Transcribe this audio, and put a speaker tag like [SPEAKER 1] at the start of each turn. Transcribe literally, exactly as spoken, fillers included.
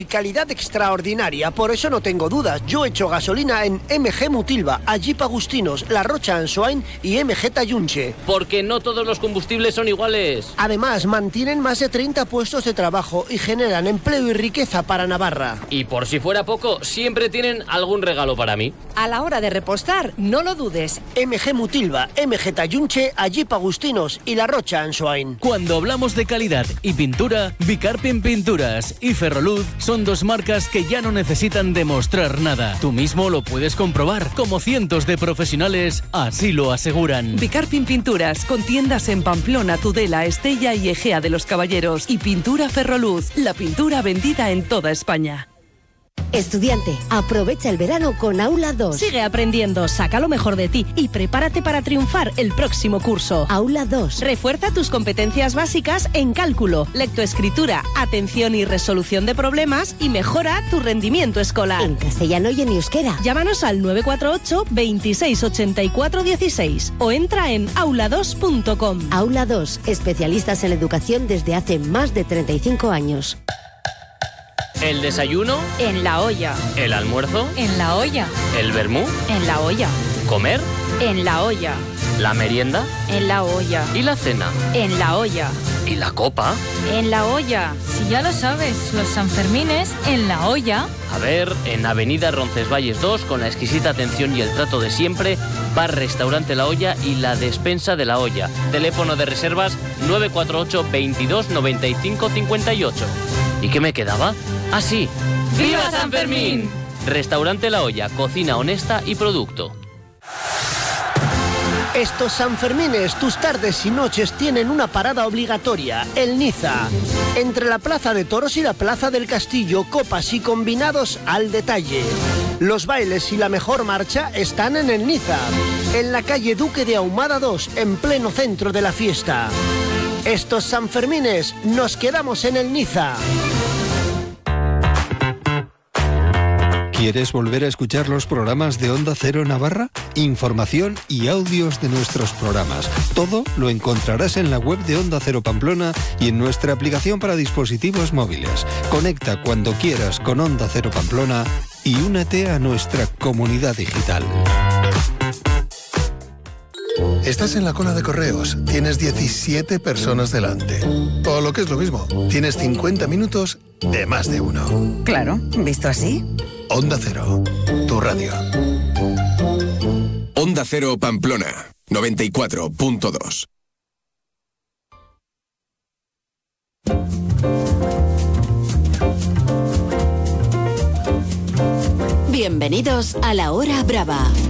[SPEAKER 1] Calidad extraordinaria, por eso no tengo dudas. Yo echo gasolina en M G Mutilva, Jeep Agustinos, La Rocha Ansoain y M G Tayunche.
[SPEAKER 2] Porque no todos los combustibles son iguales.
[SPEAKER 1] Además, mantienen más de treinta puestos de trabajo y generan empleo y riqueza para Navarra.
[SPEAKER 2] Y por si fuera poco, siempre tienen algún regalo para mí.
[SPEAKER 3] A la hora de repostar, no lo dudes.
[SPEAKER 1] M G Mutilva, M G Tayunche, Jeep Agustinos y La Rocha Ansoain.
[SPEAKER 4] Cuando hablamos de calidad y pintura, Bicarpin Pinturas y Ferroluz son dos marcas que ya no necesitan demostrar nada. Tú mismo lo puedes comprobar, como cientos de profesionales así lo aseguran.
[SPEAKER 3] Bicarpin Pinturas, con tiendas en Pamplona, Tudela, Estella y Egea de los Caballeros. Y Pintura Ferroluz, la pintura vendida en toda España.
[SPEAKER 5] Estudiante, aprovecha el verano con Aula dos.
[SPEAKER 6] Sigue aprendiendo, saca lo mejor de ti y prepárate para triunfar el próximo curso.
[SPEAKER 5] Aula dos.
[SPEAKER 6] Refuerza tus competencias básicas en cálculo, lectoescritura, atención y resolución de problemas y mejora tu rendimiento escolar.
[SPEAKER 5] En castellano y en euskera.
[SPEAKER 6] Llámanos al nueve cuatro ocho, veintiséis ochenta y cuatro dieciséis o entra en aula dos punto com.
[SPEAKER 5] Aula dos, especialistas en educación desde hace más de treinta y cinco años.
[SPEAKER 2] ¿El desayuno?
[SPEAKER 7] En la olla.
[SPEAKER 2] ¿El almuerzo?
[SPEAKER 7] En la olla.
[SPEAKER 2] ¿El vermú?
[SPEAKER 7] En la olla.
[SPEAKER 2] ¿Comer?
[SPEAKER 7] En la olla.
[SPEAKER 2] ¿La merienda?
[SPEAKER 7] En la olla.
[SPEAKER 2] ¿Y la cena?
[SPEAKER 7] En la olla.
[SPEAKER 2] ¿Y la copa?
[SPEAKER 7] En la olla. Si ya lo sabes, los Sanfermines en la olla.
[SPEAKER 2] A ver, en Avenida Roncesvalles dos, con la exquisita atención y el trato de siempre, bar restaurante La Olla y la despensa de La Olla. Teléfono de reservas nueve cuatro ocho, veintidós, noventa y cinco, cincuenta y ocho. ¿Y qué me quedaba? ¡Ah, sí!
[SPEAKER 7] ¡Viva San Fermín!
[SPEAKER 2] Restaurante La Olla, cocina honesta y producto.
[SPEAKER 1] Estos Sanfermines, tus tardes y noches tienen una parada obligatoria, el Niza. Entre la Plaza de Toros y la Plaza del Castillo, copas y combinados al detalle. Los bailes y la mejor marcha están en el Niza, en la calle Duque de Ahumada dos, en pleno centro de la fiesta. Estos Sanfermines, nos quedamos en el Niza.
[SPEAKER 8] ¿Quieres volver a escuchar los programas de Onda Cero Navarra? Información y audios de nuestros programas. Todo lo encontrarás en la web de Onda Cero Pamplona y en nuestra aplicación para dispositivos móviles. Conecta cuando quieras con Onda Cero Pamplona y únete a nuestra comunidad digital.
[SPEAKER 9] Estás en la cola de correos, tienes diecisiete personas delante. O lo que es lo mismo, tienes cincuenta minutos de más de uno.
[SPEAKER 10] Claro, visto así.
[SPEAKER 9] Onda Cero, tu radio.
[SPEAKER 11] Onda Cero Pamplona, noventa y cuatro punto dos.
[SPEAKER 5] Bienvenidos a La Hora Brava.